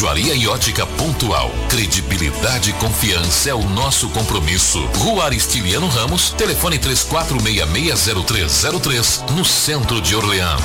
Joalheria e ótica pontual. Credibilidade e confiança é o nosso compromisso. Rua Aristiliano Ramos, telefone 34660303, no centro de Orleans.